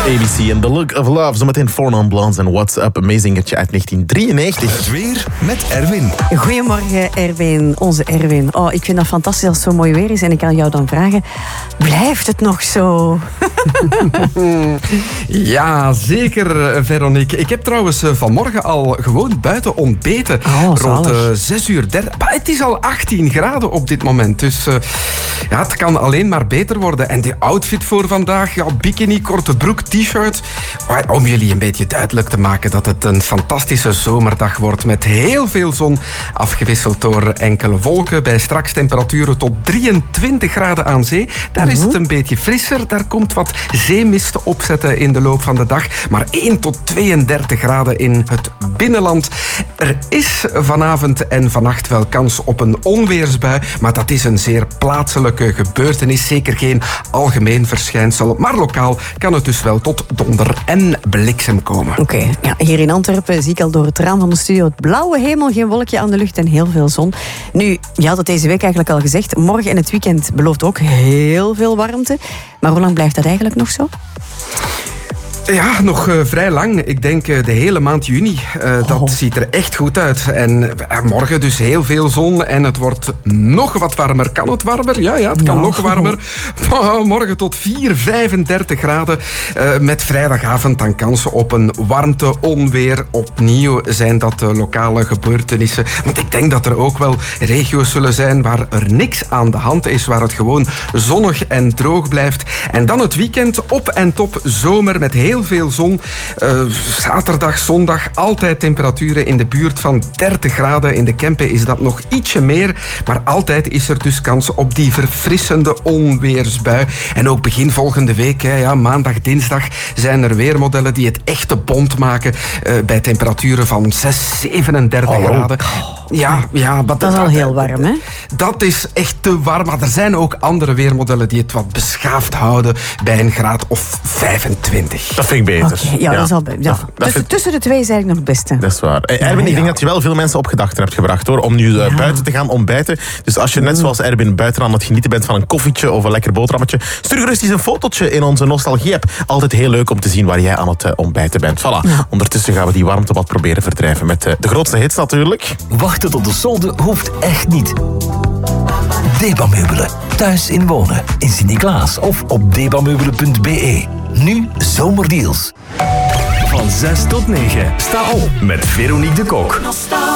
ABC en The Look of Love. Zometeen Four Non Blondes en What's Up. Amazingetje uit 1993. Het weer met Erwin. Goedemorgen Erwin, onze Erwin. Oh, ik vind dat fantastisch als het zo mooi weer is. En ik kan jou dan vragen, blijft het nog zo? Ja, zeker, Veronique. Ik heb trouwens vanmorgen al gewoon buiten ontbeten. Rond 6:30. Maar het is al 18 graden op dit moment. Dus ja, het kan alleen maar beter worden. En de outfit voor vandaag, ja, bikini, korte broek, t-shirt. Om jullie een beetje duidelijk te maken dat het een fantastische zomerdag wordt. Met heel veel zon, afgewisseld door enkele wolken. Bij straks temperaturen tot 23 graden aan zee. Daar is het een beetje frisser. Daar komt wat zeemist opzetten in de loop van de dag. Maar 1 tot 32 graden in het binnenland. Er is vanavond en vannacht wel kans op een onweersbui. Maar dat is een zeer plaatselijke gebeurtenis. Zeker geen algemeen verschijnsel. Maar lokaal kan het dus wel tot donder en bliksem komen. Oké, ja, hier in Antwerpen zie ik al door het raam van de studio het blauwe hemel, geen wolkje aan de lucht en heel veel zon. Nu, je had het deze week eigenlijk al gezegd. Morgen en het weekend belooft ook heel veel warmte. Maar hoe lang blijft dat eigenlijk nog zo? Ja, nog vrij lang. Ik denk de hele maand juni. Dat ziet er echt goed uit. En morgen dus heel veel zon. En het wordt nog wat warmer. Kan het warmer? Ja, het kan nog warmer. Morgen tot 35 graden. Met vrijdagavond dan kansen op een warmte, onweer. Opnieuw zijn dat lokale gebeurtenissen. Want ik denk dat er ook wel regio's zullen zijn waar er niks aan de hand is. Waar het gewoon zonnig en droog blijft. En dan het weekend op en top zomer met heel veel zon. Zaterdag, zondag, altijd temperaturen in de buurt van 30 graden. In de Kempen is dat nog ietsje meer. Maar altijd is er dus kans op die verfrissende onweersbui. En ook begin volgende week, maandag, dinsdag, zijn er weermodellen die het echte bont maken. Bij temperaturen van 37 graden. Ja, maar dat is al heel warm, hè? Dat is echt te warm. Maar er zijn ook andere weermodellen die het wat beschaafd houden bij een graad of 25. Dat vind ik beter. Okay, dat is al tussen de twee is eigenlijk nog het beste. Dat is waar. Erwin, ik denk dat je wel veel mensen op gedachten hebt gebracht, hoor, om nu buiten te gaan ontbijten. Dus als je net zoals Erwin buiten aan het genieten bent van een koffietje of een lekker boterhammetje, stuur gerust eens een fotootje in onze nostalgie-app. Altijd heel leuk om te zien waar jij aan het ontbijten bent. Voilà. Ja. Ondertussen gaan we die warmte wat proberen verdrijven met de grootste hits natuurlijk. Wachten tot de solde hoeft echt niet. Debameubelen. Thuis in wonen. In Sint-Niklaas of op debameubelen.be. Nu zomerdeals. Van 6 tot 9. Sta op met Veronique de Kok.